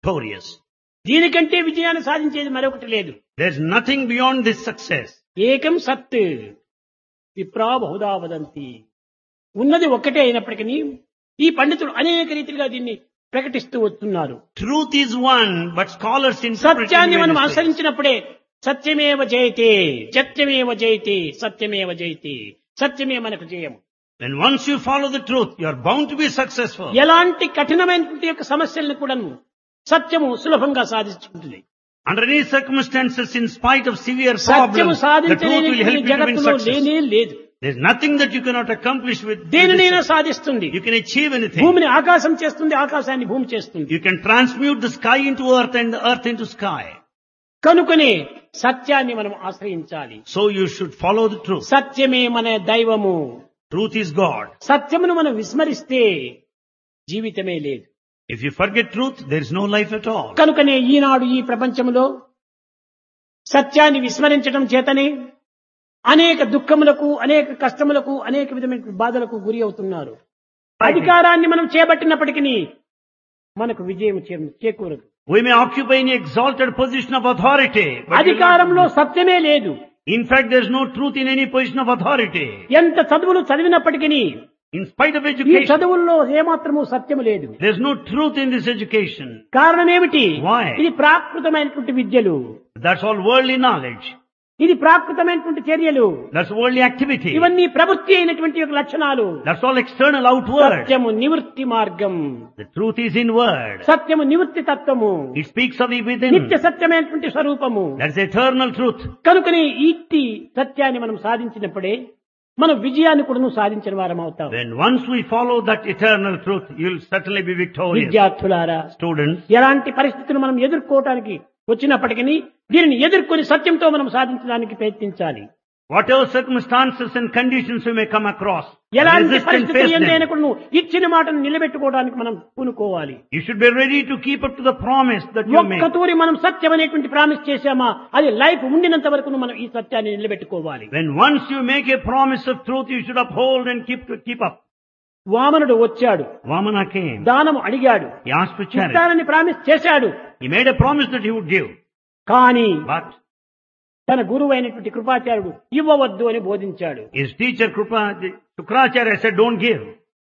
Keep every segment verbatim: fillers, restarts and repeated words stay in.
victorious. దీనికంటే విజయాన్ని సాధించేది మరొకటి లేదు. There's nothing beyond this success. ఏకం సత్ విప్రా బహుదా వదంతి. ఉన్నది ఒక్కటే అయినప్పటికీ ఈ పండితులు అనేక రీతిగా దీన్ని ప్రకటిస్తూ వస్తున్నారు. Truth is one, but scholars interpret it in సత్యాన్ని మనం various ways. అనుసరించినప్పుడే సత్యమేవ జయతే, సత్యమేవ జయతే, సత్యమేవ జయతే, సత్యమే మనకు జయం. When once you follow the truth, you are bound to be successful. ఎలాంటి కఠినమైనటువంటి యొక్క సమస్యలను కూడా సత్యము సులభంగా సాధించుకుంటుంది. Under any circumstances, in spite of severe సత్యము problems, the truth will help సాధించలేని you to win జగత్తులో success. లేనే లేదు. There's nothing that you cannot accomplish with with దేనినైనా this. సాధిస్తుంది. You can achieve anything. భూమిని ఆకాశం చేస్తుంది, ఆకాశాన్ని భూమి చేస్తుంది. You can transmute the sky into earth and the earth into sky. కనుకనే సత్యాన్ని మనం ఆశ్రయించాలి. So you should follow the truth. సత్యమే మన దైవము. Truth is God. సత్యమును మనం విస్మరిస్తే జీవితమే లేదు. If you forget truth, there is no life at all. కనుకనే ఈనాడు ఈ ప్రపంచంలో సత్యాన్ని విస్మరించడం చేతనే అనేక దుఃఖములకు, అనేక కష్టములకు, అనేక విధమైన బాధలకు గురి అవుతున్నారు. అధికారాన్ని మనం చేపట్టినప్పటికీ మనకు విజయం చే- చేకూరదు. We may occupy any exalted position of authority, but we will అధికారంలో not- సత్యమే లేదు. in fact, there is no truth in any position of authority. ఎంత చదువులు చదివినప్పటికీ In spite of ఈ education, చదువుల్లో ఏమాత్రము సత్యము లేదు. there is no truth in this education. కారణం ఏమిటి? Why? ఇది ప్రాకృతమైనటువంటి విద్యలు, That's all worldly knowledge. ఇది ప్రాకృతమైనటువంటి చర్యలు, That's worldly activity. ఇవన్నీ ప్రవృత్తి అయినటువంటి యొక్క లక్షణాలు. That's all external, outward. సత్యము నివృత్తి మార్గం, The truth is inward. సత్యము నివృత్తి తత్వము, It speaks of the within. నిత్య సత్యమైనటువంటి స్వరూపము. That's eternal truth. కనుకనే ఇట్టి సత్యాన్ని మనం సాధించినప్పుడే మనం విజయాన్ని కూడా సాధించిన వారం అవుతాం. When once we follow that eternal truth, you'll certainly be victorious. విద్యార్థులారా, Students, ఎలాంటి పరిస్థితులు మనం ఎదుర్కోవటానికి వచ్చినప్పటికీ దీనిని ఎదుర్కొని సత్యంతో మనం సాధించడానికి ప్రయత్నించాలి. whatever circumstances and conditions we may come across, ఎలాంటి resist and పరిస్థితులు face ఎందైనా them. కూడా నువ్వు ఇచ్చిన మాటను నిలబెట్టుకోవడానికి మనం పూనుకోవాలి. You should be ready to keep up to the promise that you ఒక్క make. తూరి మనం సత్యం అనేటువంటి ప్రామిస్ చేశామా, అది లైఫ్ ఉండినంత వరకు మనం ఈ సత్యాన్ని నిలబెట్టుకోవాలి. When once you make a promise of truth, you should uphold and keep to keep up. వామనుడు వచ్చాడు, Vamana came. దానము అడిగాడు, He asked for charity. ఇస్తానని ప్రామిస్ చేశాడు. He made a promise that he would give. కానీ But తన గురువు అయినటువంటి కృపాచార్యుడు ఇవ్వవద్దు అని బోధించాడు. his teacher Krupa, Shukracharya said, don't give.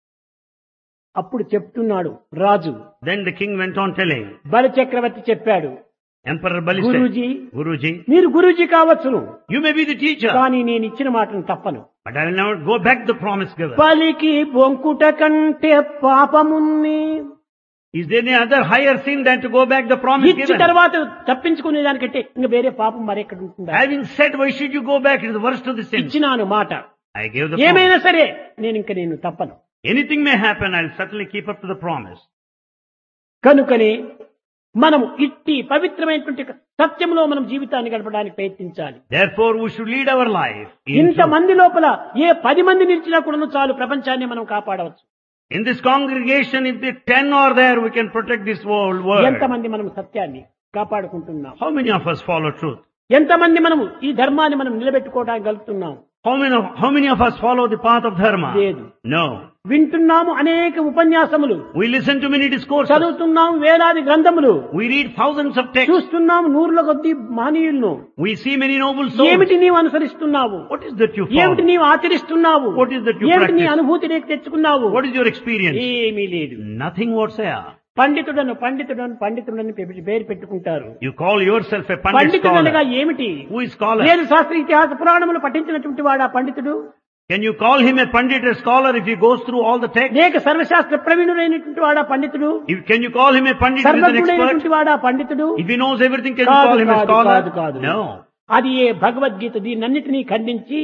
అప్పుడు చెప్తున్నాడు రాజు. Then the king went on telling. బలి చక్రవర్తి చెప్పాడు, Emperor Bali Guruji, said, Guruji, మీరు గురూజీ కావచ్చును, you may be the teacher, కానీ నేను ఇచ్చిన మాటను తప్పను. but I will never go back the promise given. బలికి బొంకుట కంటే పాపమున్ని, Is there any other higher sin than to go back the promise ఇచ్చి given? తర్వాత తప్పించుకునే దానికంటే ఇంకా వేరే పాపం మరెక్కడ ఉంటుందా? Having said, why should you go back? It is the worst of the sins. ఇచ్చినాను మాట, I gave the ఏమైనా promise. సరే నేను ఇంకా నేను తప్పను. Anything may happen, I will certainly keep up to the promise. కనుకనే మనము ఇట్టి పవిత్రమైనటువంటి సత్యంలో మనం జీవితాన్ని గడపడానికి ప్రయత్నించాలి. Therefore, we should lead our life in ఇంత truth. మంది లోపల ఏ పది మంది నిలిచినా కూడా చాలు, ప్రపంచాన్ని మనం కాపాడవచ్చు. In this congregation, if the ten are there, we can protect this whole world. ఎంతమంది మనం సత్యాన్ని కాపాడుకుంటున్నాం? How many of us follow truth? ఎంతమంది మనము ఈ ధర్మాన్ని మనం నిలబెట్టుకోవడానికి గలుగుతున్నాం? How many of, how many of us follow the path of dharma? లేదు. No. వింటున్నాము అనేక ఉపన్యాసములు, We listen to many discourses. చదువుతున్నాము వేలాది గ్రంథములు, We read thousands of texts. చూస్తున్నాము నూరుల కొద్ది మహనీయులను. We see many noble souls. ఏమిటి నీవు అనుసరిస్తున్నావు? What is that you ఏమిటి follow? నీవు ఆచరిస్తున్నావు? What is that you ఏమిటి నీ practice? అనుభూతి నీకు తెచ్చుకున్నావు? What is your experience? ఏమీ లేదు. Nothing whatsoever. పండితుడను పండితుడను పండితుడని పె- పేరు పెట్టుకుంటారు. You call yourself a pandit పండితుడనగా scholar. ఏమిటి? Who is scholar? వేద శాస్త్ర ఇతిహాస పురాణములు పఠించినటువంటి వాడు ఆ పండితుడు. Can you call him a pandit, a scholar, if he goes through all the texts? అనేక సర్వశాస్త్ర ప్రవీణుడైనటువంటి వాడు ఆ పండితుడు. If, can you call him a pandit who is an expert? సర్వజ్ఞుడైనటువంటి వాడు ఆ పండితుడు. If he knows everything, can you కాదు, call him a కాదు, scholar? కాదు, కాదు. No. అది ఏ భగవద్గీత దీన్నన్నిటినీ ఖండించి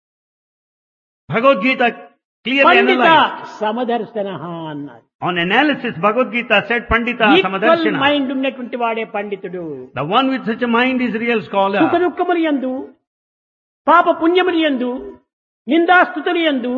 Bhagavad Gita clearly పండిత analyzed. సమదర్శన అన్నారు. On analysis, Bhagavad Gita said Pandita equal Samadarshana. Mind ఉన్నటువంటి వాడే పండితుడు. The one with such a mind is real సుఖ scholar. దుఃఖములు యందు, పాప పుణ్యములు యందు, నిందాస్తుతులు యందు,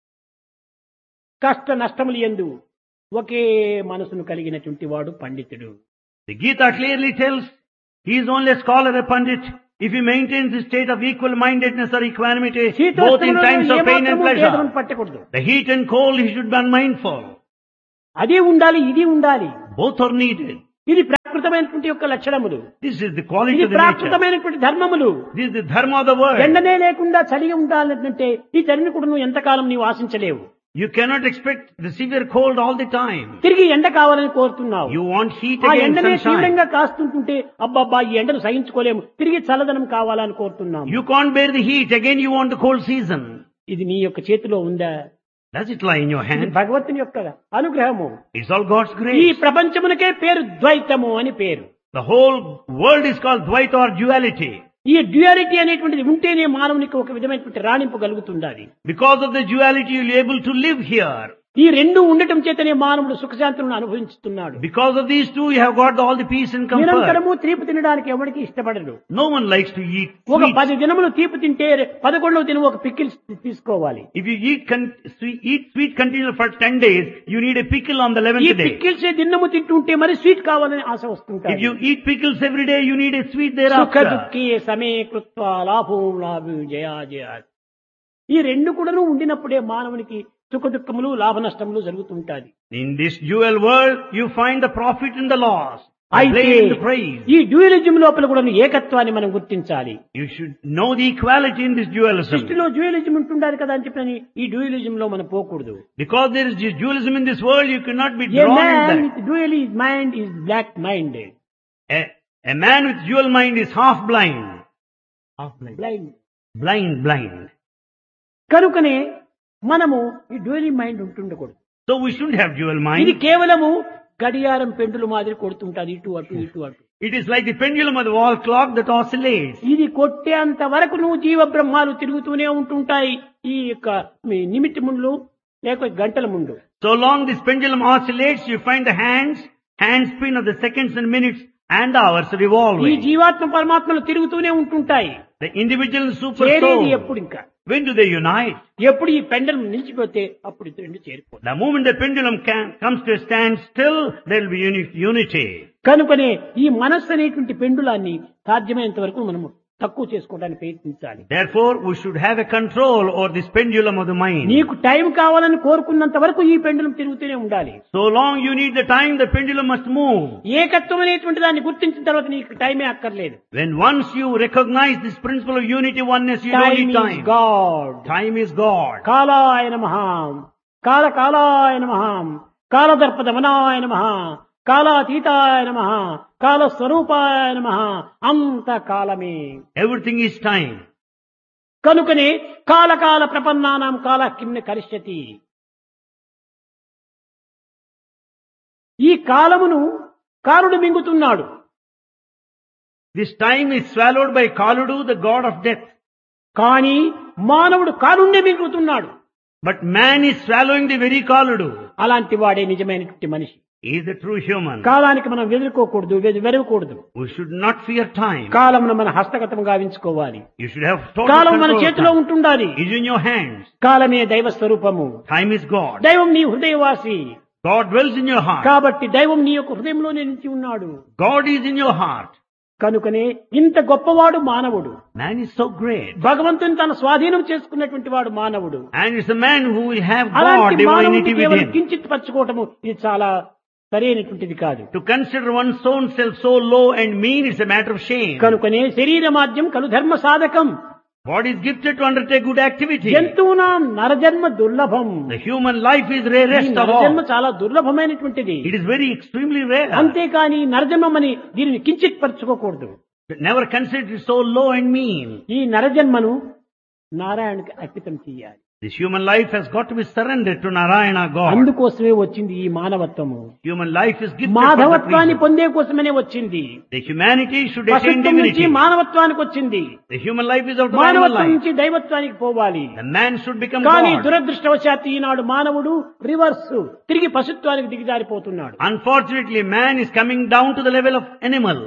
కష్ట నష్టములు యందు ఒకే మనసును కలిగినటువంటి వాడు పండితుడు. The Gita clearly tells he is only a scholar, a pandit, if he maintains the state of equal mindedness or equanimity, both in times of pain and pleasure. పట్టకూడదు. The heat and cold, he should be unmindful. అది ఉండాలి, ఇది ఉండాలి. Both are needed. ఇది ప్రాకృతమైనటువంటి యొక్క లక్షణములు. This is the quality ఇది of the nature. ప్రాకృతమైనటువంటి ధర్మములు. This is the dharma of the world. ఎండనే లేకుండా చలిగా ఉండాలంటే ఈ చలిని కూడా నువ్వు ఎంతకాలం నీవు ఆశించలేవు. You cannot expect the severe cold all the time. తిరిగి ఎండ కావాలని కోరుతున్నావు. You want heat ఆ again, ఎండనే sunshine. తీవ్రంగా కాస్తుంటుంటే అబ్బబ్బా ఈ ఎండను సహించుకోలేము, తిరిగి చల్లదనం కావాలని కోరుతున్నాము. You can't bear the heat, again you want the cold season. ఇది నీ యొక్క చేతిలో ఉందా? Does it lie in your ఇది hand? భగవంతుని యొక్క అనుగ్రహము. It's all God's ఈ grace. ప్రపంచమునకే పేరు ద్వైతము అని పేరు. The whole world is called Dvaita or duality. ఈ డ్యూయాలిటీ అనేటువంటిది ఉంటేనే మానవునికి ఒక విధమైనటువంటి రాణింపు కలుగుతుండాలి. Because of the duality you will be able to live here. ఈ రెండు ఉండటం చేతనే మానవుడు సుఖశాంతులను అనుభవిస్తున్నాడు. Because of these two you have got all the peace and comfort. నిరంతరము తీపి తినడానికి ఎవరికి ఇష్టపడరు. No one likes to eat ఒక sweets. పది దినములు తీపి తింటే పదకొండవ దినం ఒక పికిల్ తీసుకోవాలి. If you eat, con- sweet, eat sweet continually for ten days, you need a pickle on the ఈ eleventh day. పికిల్స్ దినము తింటుంటే మరి స్వీట్ కావాలని ఆశ If వస్తుంటాయి. you eat pickles every day, you need a sweet సుఖ thereafter. దుఃఖే సమే కృత్వా లాభం లాభం జయా జయా. ఈ రెండు కూడాను ఉండినప్పుడే మానవునికి సుఖ దుఃఖములు లాభ నష్టములు జరుగుతుంటాయి. In this dual world, you find the profit and the loss, the అయితే blame and the praise. ఈ డ్యూయలిజం లోపల కూడా ఏకత్వాన్ని మనం గుర్తించాలి. You should know the equality in this dualism. సృష్టిలో డ్యూయలిజం ఉంటుండాలి కదా అని చెప్పని ఈ డ్యూయలిజం లో మనం పోకూడదు. Because there is dualism in this world, you cannot be A drawn in man that. with dual mind is black minded. A, a man with dual mind is half blind. Half blind. Blind. Blind, blind. కనుకనే మనము ఈ dual mind ఉంటుండకూడదు. So we shouldn't have dual ఇది mind. కేవలము గడియారం పెండులు మాదిరి కొడుతుంటాది ఇటు అటు ఇటు అటు. It is like the pendulum of the wall clock that oscillates. ఇది కొట్టేంత వరకు నువ్వు జీవ బ్రహ్మాలు తిరుగుతూనే ఉంటుంటాయి ఈ యొక్క మీ నిమిత్తములు లేక గంటల ముందు. So long this pendulum oscillates, you find the hands, hand spin of the seconds and minutes and hours ఈ revolving. జీవాత్మ పరమాత్మలు తిరుగుతూనే ఉంటుంటాయి. The individual and super చేరేది soul, ఎప్పుడు ఇంకా when do they unite? ఎప్పుడు ఈ పెండలం నిలిచిపోతే అప్పుడు ఇది రెండు చేరిపోతాయి. The moment the pendulum can, comes to a standstill, there will be uni- unity. కనుకనే ఈ మనస్సు అనేటువంటి పెండులాన్ని సాధ్యమైనంత వరకు మనము తక్కువ చేసుకోవడానికి ప్రయత్నించాలి. Therefore, we should have a control over this pendulum of the mind. నీకు టైం కావాలని కోరుకున్నంత వరకు ఈ పెండులం తిరుగుతూనే ఉండాలి. So long you need the time, the pendulum must move. ఏకత్వం అనేటువంటి దాన్ని గుర్తించిన తర్వాత నీకు టైమే అక్కర్లేదు. When once you recognize this principle of unity, oneness, you don't time need is time. God. Time is God. కాలాయ నమః, కాల కాలాయ నమః, కాలదర్ప దమనాయ నమః, కాలాతీతాయ నమః, కాల స్వరూపాయ నమః. అంత కాలమే. Everything is time. కనుకనే కాలకాల ప్రపన్నానాం కాల కిమ్న కరిష్యతి. ఈ కాలమును కాలుడు మింగుతున్నాడు. This time is swallowed by Kaludu, the god of death. కానీ మానవుడు కాలుండే మింగుతున్నాడు. But man is swallowing the very Kaludu. అలాంటి వాడే నిజమైనటువంటి మనిషి. He is the true human. కాలానికి మనం వెదురుకోకూడదు, వెదు- వెరవకూడదు. We should not fear time. కాలమును మన హస్తగతం గావించుకోవాలి. You should have total కాలం మన control of చేతిలో time. ఉంటుండాలి. It is in your hands. కాలమే దైవ స్వరూపము. Time is God. దైవం నీ హృదయవాసి God dwells in your heart. కాబట్టి దైవం నీ యొక్క హృదయంలోనే నిలిచి ఉన్నాడు. God is in your heart. కనుకనే ఇంత గొప్పవాడు మానవుడు. Man is so great. భగవంతుని తన స్వాధీనం చేసుకున్నటువంటి వాడు మానవుడు. And it's a man who will have God, అలాంటి divinity మానవుడిని with కేవలం him. కించిత్ పరచుకోవటము ఇది చాలా సరైనటువంటిది కాదు. To consider one's own self so low and mean is a matter of shame. కనుకనే శరీర మాధ్యం కలు ధర్మ సాధకం. Body is gifted to undertake good activity. జంతువునాం నరజన్మ దుర్లభం. The human life is ఈ rarest of నరజన్మ all. చాలా దుర్లభమైనటువంటిది. It is very extremely rare. అంతేకాని నరజన్మని దీనిని కించిత్ పరచుకోకూడదు. Never consider it so low and mean. ఈ నరజన్మను నారాయణకి అర్పితం చేయాలి. This human life has got to be surrendered to Narayana God. అందుకోసమే వచ్చింది ఈ మానవత్వము. Human life is gifted for that మాధవత్వాన్ని reason. పొందే కోసమనే వచ్చింది. The humanity should attain పశుత్వం నుంచి divinity. మానవత్వానికి వచ్చింది. The human life is out of animal మానవత్వం life. నుంచి దైవత్వానికి పోవాలి. The man should become కానీ God. దురదృష్టవశాత్తు ఈనాడు మానవుడు రివర్స్ తిరిగి పశుత్వానికి దిగజారిపోతున్నాడు. Unfortunately, man is coming down to the level of animal.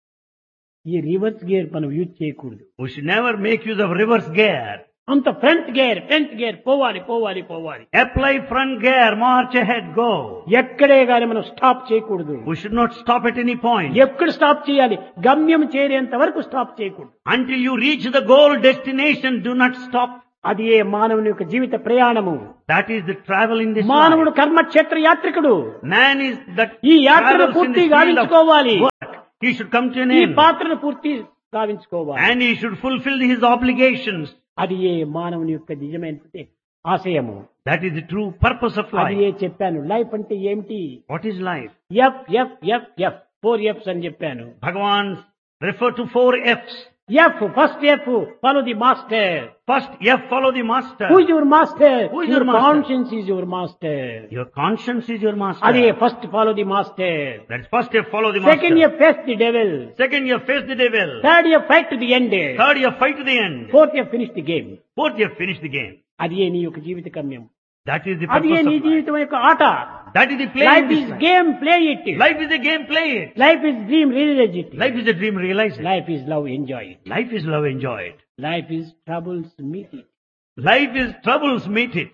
ఈ రివర్స్ గేర్ మనం యూజ్ చేయకూడదు. We should never make use of reverse gear. అంత ఫ్రంట్ గేర్ ఫ్రంట్ గేర్ పోవాలి పోవాలి పోవాలి. Apply front gear, march ahead, go. ఎక్కడే గాని మనం స్టాప్ చేయకూడదు. We should not stop at any point. ఎక్కడ స్టాప్ చేయాలి? గమ్యం చేరేంత వరకు స్టాప్ చేయకూడదు. Until you reach the goal destination, do not stop. అది ఏ మానవుని యొక్క జీవిత ప్రయాణము. That is the travel in this మానవుడు life. కర్మక్షేత్ర యాత్రికుడు. Man is that ఈ యాత్రను travels in పూర్తి this field of గావించుకోవాలి. work. he should come to an ఈ end. పాత్రను పూర్తి గావించుకోవాలి. And he should fulfill his obligations. అది ఏ మానవుని యొక్క నిజమైనటువంటి ఆశయము. That is the true purpose of అది life. ఏ చెప్పాను. లైఫ్ అంటే ఏమిటి? What is life? F F F F four ఎఫ్స్ అని చెప్పాను. Bhagavan referred to four F's. F first F follow the master. First F, follow the master. Who is your master? Who is your your master? Conscience is your master. Your conscience is your master. అదే first follow the master. That is first F, follow the second master. F face the devil. Second, you face the devil. Third F fight to the end. Third, you fight to the end. Fourth F finish the game. Fourth, you finish the game. అది ఏ నీ యొక్క జీవిత గమ్యం. That is the అది ఏ purpose నీ of life. జీవితం యొక్క ఆట. That is the play. Life in this is life. Game play it. Life is a game, play it. Life is dream realise it. Life is a dream, realize it. Life is love enjoy it. Life is love, enjoy it. Life is troubles meet it. Life is troubles, meet it.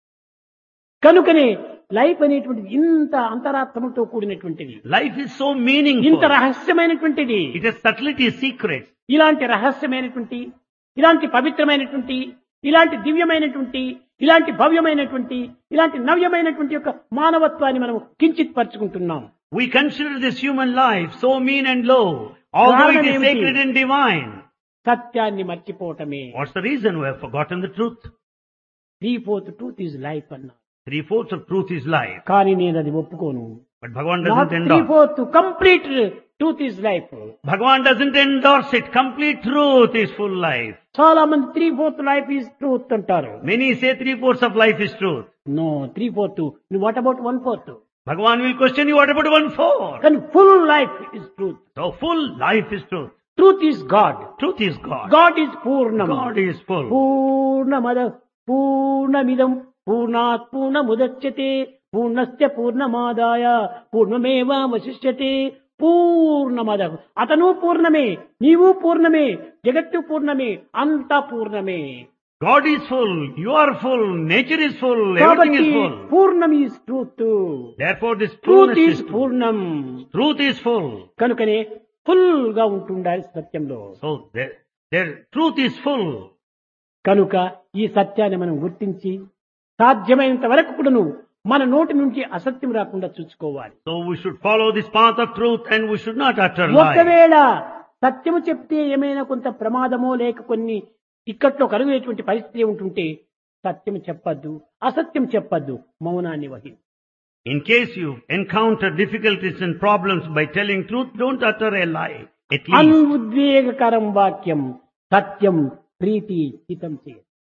కనుకనే life అనేటువంటిది ఇంత అంతరాత్మతో కూడినటువంటిది. Life is so meaningful. ఇంత రహస్యమైనటువంటిది. It has subtlety, secrets. ఇలాంటి రహస్యమైనటువంటి, ఇలాంటి పవిత్రమైనటువంటి, ఇలాంటి దివ్యమైనటువంటి, ఇలాంటి భవ్యమైనటువంటి, ఇలాంటి నవ్యమైనటువంటి యొక్క మానవత్వాన్ని మనం కించిత్ పరుచుకుంటున్నాం. We consider this human life so mean and low, although it is కారణమేమిటి? sacred and divine. సత్యాన్ని మర్చిపోవటమే. What's the reason? We have forgotten the truth. Three fourth truth is life అన్నా. Three fourths of truth is life. కానీ నేను అది ఒప్పుకోను. But Bhagavan not doesn't three endorse. Fourth complete truth is life. Bhagavan doesn't endorse it. Complete truth is full life. చాలా మంది three fourth life is truth అంటారు. Many say three fourths of life is truth. No, three fourth. What about one fourth? Bhagavan will question you, what about one fourth? కానీ full life is truth. So full life is truth. Truth is God. Truth is God. God is పూర్ణం. God is full. పూర్ణమద పూర్ణమిదం పూర్ణాత్ పూర్ణముదచ్యతే పూర్ణస్య పూర్ణమాదాయ పూర్ణమేవావశిష్యతే. పూర్ణమద. అతను పూర్ణమే, నీవు పూర్ణమే, జగత్తు పూర్ణమే, అంతా పూర్ణమే. God is full. You are full. Nature is full. Everything కాబట్టి is full. పూర్ణం is truth. Therefore this truth truth is is full. పూర్ణం. Truth is full. కనుకనే ఫుల్ గా ఉంటుండాలి సత్యంలో. So there, there, truth is full. కనుక ఈ సత్యాన్ని మనం గుర్తించి సాధ్యమైనంత వరకు కూడాను మన నోటి నుంచి అసత్యం రాకుండా చూసుకోవాలి. So we should follow this path of truth and we should not utter lies. ఒకవేళ సత్యము చెప్తే ఏమైనా కొంత ప్రమాదమో లేక కొన్ని ఇక్కట్లో కలుగునేటువంటి పరిస్థితి ఉంటుంటే సత్యం చెప్పద్దు, అసత్యం చెప్పద్దు, మౌనాన్ని వహి. In case you encounter difficulties and problems by telling truth, don't utter a lie. At least. అనుద్వేగకరం వాక్యం సత్యం ప్రీతి హితం చే.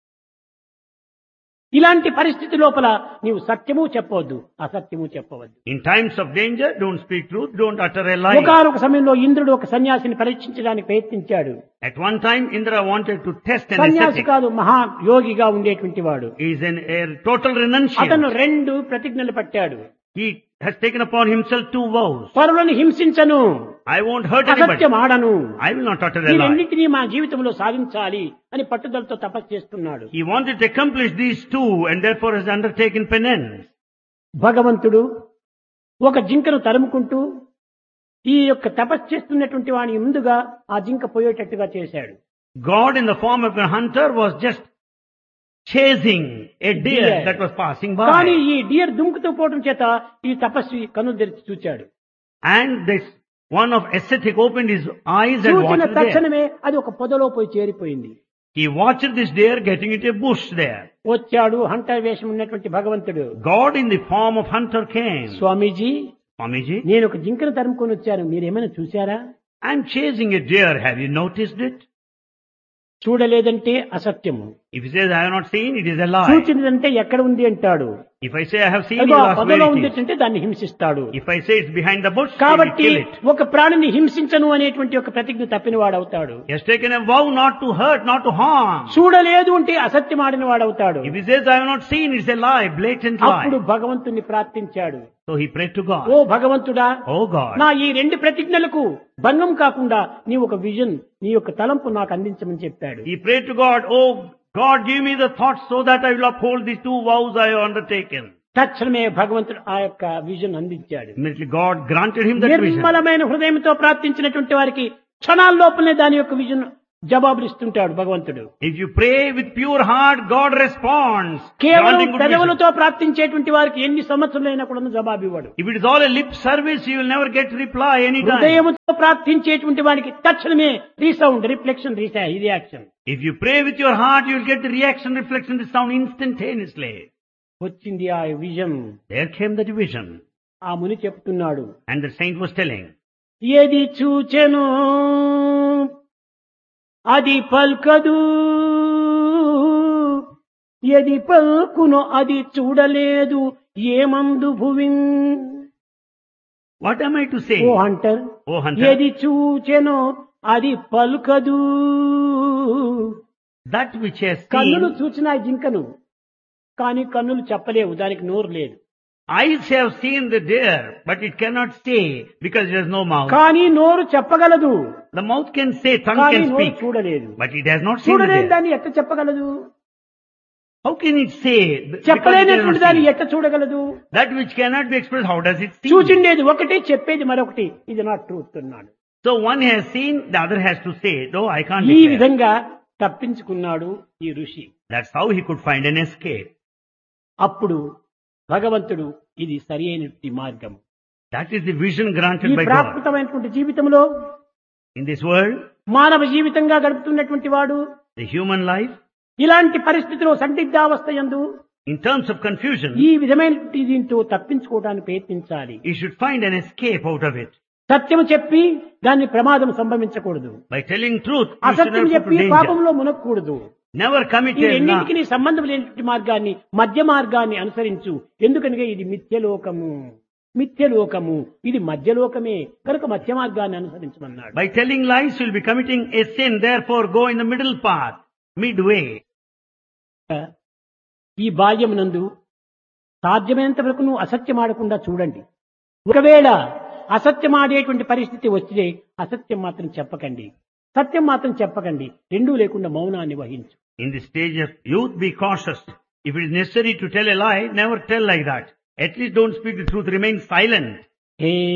ఇలాంటి పరిస్థితి లోపల నీవు సత్యము చెప్పవద్దు, అసత్యము చెప్పవద్దు. In times of danger, don't speak truth, don't utter a lie. ఒకనొక సమయంలో ఇంద్రుడు ఒక సన్యాసిని పరీక్షించడానికి ప్రయత్నించాడు. At one time, Indra wanted to test an సన్యాసి ascetic. కాదు, మహా యోగిగా ఉండేటువంటి వాడు. He is an, a total renunciant. అతను రెండు ప్రతిజ్ఞలు పట్టాడు. He has taken upon himself two vows. పరులను హింసించను, I won't hurt anybody. అసత్యం ఆడను, I will not utter ఈ a lie. రెండింటినీ మా జీవితంలో సాధించాలి అని పట్టుదలతో తపస్సు చేస్తున్నాడు. He wanted to accomplish these two and therefore has undertaken penance. భగవంతుడు ఒక జింకను తరుముకుంటూ ఈ యొక్క తపస్సు చేస్తున్నటువంటి వాని ముందుగా ఆ జింక పోయేటట్టుగా చేశాడు. God in the form of a hunter was just chasing a deer Deer. that was passing కానీ by. ఈ డియర్ దుంకుతూ పోవడం చేత ఈ తపస్వి కన్నులు తెరిచి చూచాడు. And this one of ascetic opened his eyes and చూచిన watched the deer. తక్షణమే అది ఒక పొదలో పోయి చేరిపోయింది. He watched this deer getting into a bush there. వచ్చాడు హంటర్ వేషం ఉన్నటువంటి భగవంతుడు. God in the form of hunter came. Swamiji, Swamiji, నేను ఒక జింకను తరుముకొని వచ్చాను, మీరేమైనా చూశారా? I'm chasing a deer. Have you noticed it? చూడలేదంటే అసత్యము. If he says I have not seen, it is a lie. చూచినదంటే ఎక్కడ ఉంది అంటాడు. If I say I have seen, అదిగో you ఆ ask పొదలో where ఉంది it is. అంటే దాన్ని హింసిస్తాడు. If I say it's behind the bush, he will కాబట్టి kill it. ఒక ప్రాణిని హింసించను అనేటువంటి ఒక ప్రతిజ్ఞ తప్పిన వాడవుతాడు. He has taken a vow not to hurt, not to harm. చూడలేదు అంటే అసత్యం ఆడిన వాడవుతాడు. If he says I have not seen, it's a lie, blatant అప్పుడు lie. భగవంతుని ప్రార్థించాడు. So he prayed to God. ఓ భగవంతుడా, Oh God, నా ఈ రెండు ప్రతిజ్ఞలకు భంగం కాకుండా నీ ఒక విజన్, నీ యొక్క తలంపు నాకు అందించమని చెప్పాడు. he prayed to God, oh God, give me the thoughts so that I will uphold these two vows I have undertaken. తక్షణమే భగవంతుడు ఆ యొక్క విజన్ అందించాడు. Immediately God granted him that vision. నిర్మలమైన హృదయంతో ప్రార్థించినటువంటి వారికి క్షణాల్లోపలనే దాని యొక్క విజన్ జవాబులిస్తుంటాడు భగవంతుడు. If you pray with pure heart, God responds. కేవలం Granting good wishes. పెదవులతో ప్రార్థించేటువంటి వారికి ఎన్ని సంవత్సరాలైనా కూడా జవాబు ఇవ్వడు. If it is all a lip service, you will never get reply anytime. హృదయముతో ప్రార్థించేటువంటి వారికి తక్షణమే resound, reflection, reaction. If you pray with your heart, you will get the reaction, reflection, the sound instantaneously. వచ్చింది ఆ vision. There came the vision. ఆ ముని చెప్తున్నాడు, And the saint was telling, ఏది చూచెను అది పల్కదు, ఏది పల్కును అది చూడలేదు, ఏమందు భువిన్. what am I to say? Oh Hunter, O hunter, ఏది చూచెను అది పలుకదు. that which has కన్నులు seen, చూచిన జింకను, కానీ కన్నులు చెప్పలేవు, దానికి నోరు లేదు. eyes have seen the deer, but it cannot say because there is no mouth. కానీ నోరు చెప్పగలదు, The mouth can say, tongue కానీ can నోరు speak, చూడలేదు. but it has not seen the చూడలేని deer. దాన్ని ఎట్ట చెప్పగలదు? How can it say? Because it has చెప్పలేనటువంటి not దాన్ని seen. ఎట్ట చూడగలదు? That which cannot be expressed, how does it see? చూచిండేది ఒకటి, చెప్పేది మరొకటి. ఇది నాట్ ట్రూత్ అన్నాడు. So one has seen, the other has to say, no, I can't ఈ declare. విధంగా తప్పించుకున్నాడు ఈ ఋషి. That's how he could find an escape. అప్పుడు భగవంతుడు ఇది సరి అయినటువంటి మార్గం. That is the vision granted ఈ by God. ప్రాకృతమైనటువంటి జీవితంలో In this world, మానవ జీవితంగా గడుపుతున్నటువంటి వాడు the human life, ఇలాంటి పరిస్థితిలో సందిగ్ధావస్థ యందు in terms of confusion, ఈ విధమైనటువంటి దీంతో తప్పించుకోవడానికి ప్రయత్నించాలి. he should find an escape out of it. సత్యము చెప్పి దాన్ని ప్రమాదం సంభవించకూడదు. By telling truth, you should అసత్యం never put చెప్పి to danger. పాపంలో మునక్కూడదు. Never commit ఈ a రెండింటికి సంబంధం లేనటువంటి మార్గాన్ని, మధ్య మార్గాన్ని అనుసరించు. ఎందుకనగా ఇది మిథ్యలోకము, మిథ్యలోకము ఇది మధ్యలోకమే కనుక మధ్య మార్గాన్ని అనుసరించమన్నాడు. By telling lies, you will be committing a sin. Therefore, go in the middle path, midway. ఈ బాల్యమునందు సాధ్యమైనంత వరకు నువ్వు అసత్యం ఆడకుండా చూడండి. ఒకవేళ అసత్యం ఆడేటువంటి పరిస్థితి వస్తే అసత్యం మాత్రం చెప్పకండి, సత్యం మాత్రం చెప్పకండి. రెండూ లేకుండా మౌనాన్ని వహించు. In the stage of youth, be cautious. If it is necessary to tell a lie, never tell like that. At least don't speak the truth, remain silent. Hey